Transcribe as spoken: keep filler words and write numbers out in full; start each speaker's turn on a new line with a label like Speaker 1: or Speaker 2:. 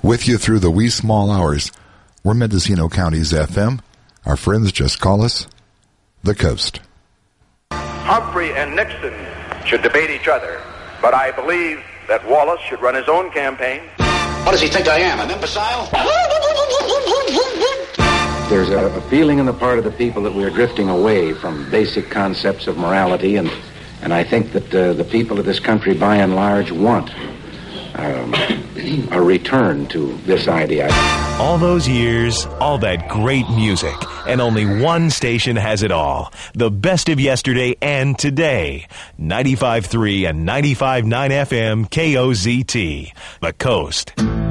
Speaker 1: With you through the wee small hours. We're Mendocino County's F M. Our friends just call us the Coast.
Speaker 2: Humphrey and Nixon should debate each other, but I believe that Wallace should run his own campaign.
Speaker 3: What does he think I am, an imbecile?
Speaker 4: There's a, a feeling in the part of the people that we're drifting away from basic concepts of morality, and and I think that uh, the people of this country, by and large, want um, a return to this idea.
Speaker 5: All those years, all that great music, and only one station has it all. The best of yesterday and today. ninety-five point three and ninety-five point nine F M K O Z T. The Coast.